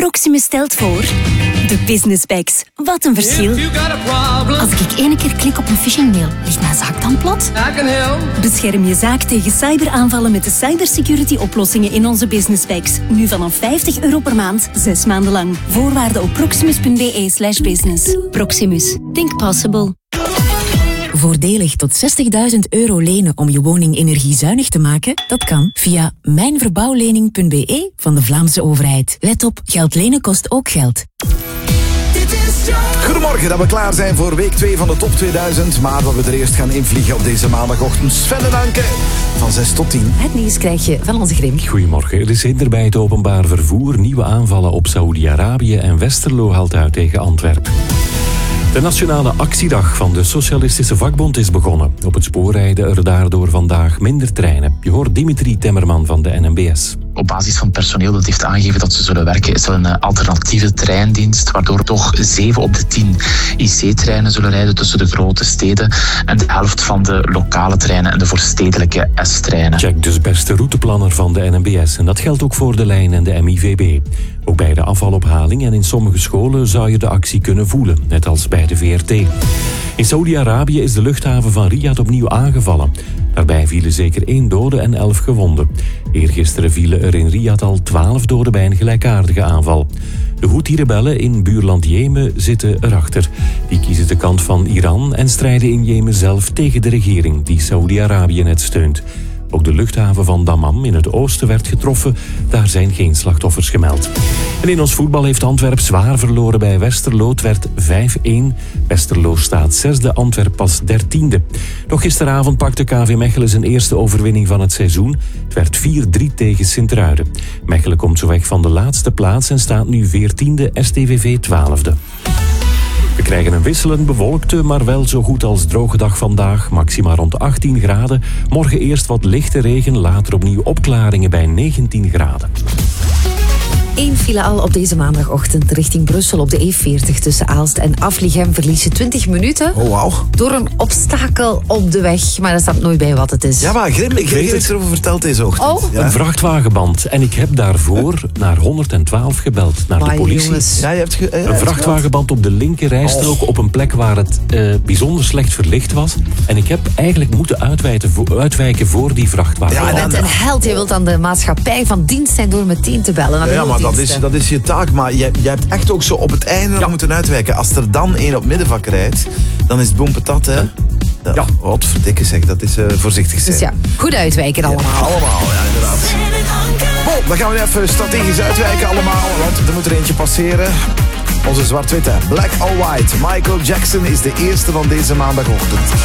Proximus stelt voor... De Business Packs. Wat een verschil. Als ik ene keer klik op een phishingmail, ligt mijn zaak dan plat? Bescherm je zaak tegen cyberaanvallen met de cybersecurity-oplossingen in onze Business Packs. Nu vanaf €50 per maand, 6 maanden lang. Voorwaarden op proximus.be/business. Proximus. Think possible. Voordelig tot €60.000 lenen om je woning energiezuinig te maken? Dat kan via mijnverbouwlening.be van de Vlaamse overheid. Let op, geld lenen kost ook geld. Goedemorgen, dat we klaar zijn voor week 2 van de Top 2000. Maar dat we er eerst gaan invliegen op deze maandagochtend. Sven en Anke, van 6 tot 10. Het nieuws krijg je van onze Grim. Goedemorgen. Er is hinder bij het openbaar vervoer. Nieuwe aanvallen op Saoedi-Arabië en Westerlo haalt uit tegen Antwerpen. De nationale actiedag van de Socialistische Vakbond is begonnen. Op het spoor rijden er daardoor vandaag minder treinen. Je hoort Dimitri Temmerman van de NMBS. Op basis van het personeel dat heeft aangegeven dat ze zullen werken, is er een alternatieve treindienst, waardoor toch 7 op de 10 IC-treinen zullen rijden tussen de grote steden en de helft van de lokale treinen en de voorstedelijke S-treinen. Check dus beste routeplanner van de NMBS. En dat geldt ook voor de lijn en de MIVB. Ook bij de afvalophaling en in sommige scholen zou je de actie kunnen voelen, net als bij de VRT. In Saoedi-Arabië is de luchthaven van Riyadh opnieuw aangevallen. Daarbij vielen zeker 1 dode en 11 gewonden. Eergisteren vielen er in Riyadh al 12 doden bij een gelijkaardige aanval. De Houthi-rebellen in buurland Jemen zitten erachter. Die kiezen de kant van Iran en strijden in Jemen zelf tegen de regering die Saoedi-Arabië net steunt. Ook de luchthaven van Dammam in het oosten werd getroffen. Daar zijn geen slachtoffers gemeld. En in ons voetbal heeft Antwerp zwaar verloren bij Westerlo. Het werd 5-1. Westerlo staat 6e, Antwerp pas 13e. Nog gisteravond pakte KV Mechelen zijn eerste overwinning van het seizoen. Het werd 4-3 tegen Sint-Truiden. Mechelen komt zo weg van de laatste plaats en staat nu 14e, STVV 12e. We krijgen een wisselend bewolkte, maar wel zo goed als droge dag vandaag. Maxima rond 18 graden. Morgen eerst wat lichte regen, later opnieuw opklaringen bij 19 graden. 1 file al op deze maandagochtend richting Brussel op de E40 tussen Aalst en Afligem verlies je 20 minuten. Oh, wauw. Door een obstakel op de weg, maar er staat nooit bij wat het is. Ja, maar Grim, ik weet iets erover verteld deze ochtend. Oh? Ja? Een vrachtwagenband. En ik heb daarvoor naar 112 gebeld, naar de politie. Jongens. Ja, je hebt Een vrachtwagenband op de linker rijstrook op een plek waar het bijzonder slecht verlicht was. En ik heb eigenlijk moeten uitwijken voor die vrachtwagen. Ja, Je bent een held, je wilt aan de maatschappij van dienst zijn door meteen te bellen. Naar de Ja, maar hulpdiensten. dat is je taak. Maar je hebt echt ook zo op het einde moeten uitwijken. Als er dan 1 op middenvak rijdt, dan is het boem patat, hè? Ja. Wat verdikke zeg, dat is voorzichtig zijn. Dus ja, goed uitwijken allemaal. Allemaal, ja, inderdaad. Bon, dan gaan we even strategisch uitwijken allemaal, want er moet er eentje passeren. Onze zwart-witte Black or White. Michael Jackson is de eerste van deze maandagochtend.